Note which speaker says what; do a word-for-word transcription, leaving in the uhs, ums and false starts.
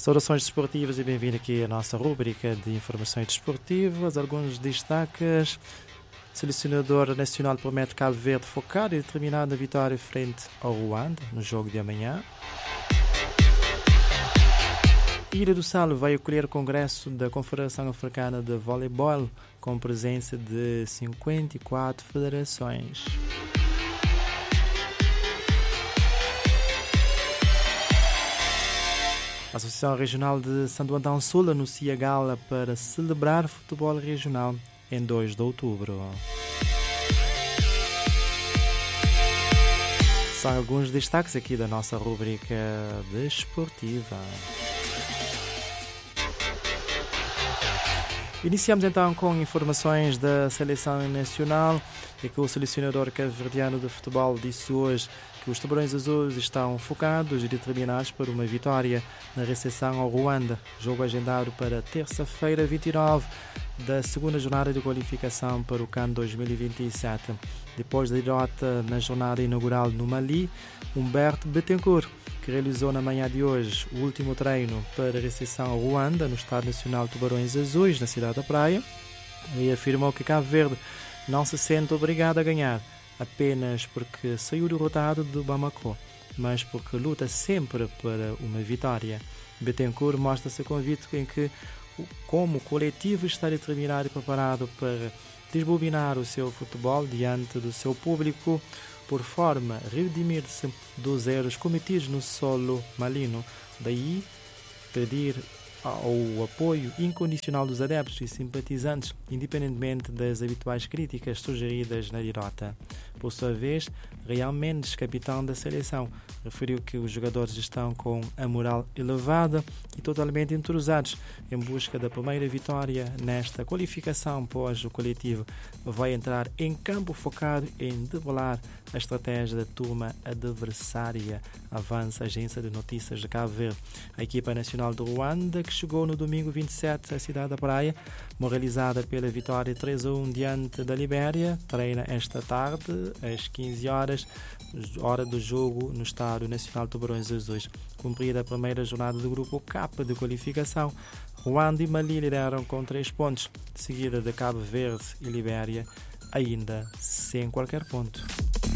Speaker 1: Saudações desportivas e bem-vindo aqui à nossa rúbrica de informações desportivas. Alguns destaques. O selecionador nacional promete Cabo Verde focado e determinado na vitória frente ao Ruanda no jogo de amanhã. Ilha do Sal vai acolher o congresso da Confederação Africana de Voleibol com presença de cinquenta e quatro federações. A Associação Regional de Santo Antão Sul anuncia gala para celebrar futebol regional em dois de outubro. São alguns destaques aqui da nossa rúbrica desportiva. Iniciamos então com informações da Seleção Nacional, e que o selecionador cabo-verdiano de futebol disse hoje que os Tubarões Azuis estão focados e determinados para uma vitória na recepção ao Ruanda, jogo agendado para terça-feira, vinte e nove, da segunda jornada de qualificação para o CAN dois mil e vinte e sete. Depois da derrota na jornada inaugural no Mali, Humberto Betancourt, que realizou na manhã de hoje o último treino para a recepção ao Ruanda, no Estádio Nacional Tubarões Azuis, na cidade da Praia, e afirmou que Cabo Verde não se sente obrigado a ganhar apenas porque saiu derrotado do Bamako, mas porque luta sempre para uma vitória. Betancourt mostra-se convicto em que, como coletivo, está determinado e preparado para desbobinar o seu futebol diante do seu público, por forma a redimir-se dos erros cometidos no solo malino. Daí, pedir ao apoio incondicional dos adeptos e simpatizantes, independentemente das habituais críticas sugeridas na derrota. Por sua vez, Real Mendes, capitão da seleção, referiu que os jogadores estão com a moral elevada e totalmente entrosados em busca da primeira vitória nesta qualificação, pois o coletivo vai entrar em campo focado em debelar a estratégia da turma adversária, avança a agência de notícias de Cabo Verde. A equipa nacional do Ruanda, que chegou no domingo vinte e sete à cidade da Praia, moralizada pela vitória três a um diante da Libéria, treina esta tarde às quinze horas, hora do jogo no Estádio Nacional Tubarões Azuis. Cumprida a primeira jornada do grupo K de qualificação, Ruanda e Mali lideram com três pontos, seguida de Cabo Verde e Libéria, ainda sem qualquer ponto.